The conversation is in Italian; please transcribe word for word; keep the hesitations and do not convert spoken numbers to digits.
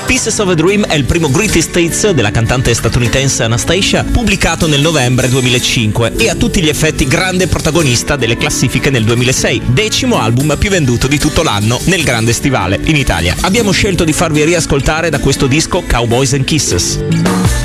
Pieces of a Dream è il primo greatest hits della cantante statunitense Anastacia, pubblicato nel novembre duemilacinque e a tutti gli effetti grande protagonista delle classifiche nel duemilasei, decimo album più venduto di tutto l'anno nel grande stivale in Italia. Abbiamo scelto di farvi riascoltare da questo disco Cowboys and Kisses.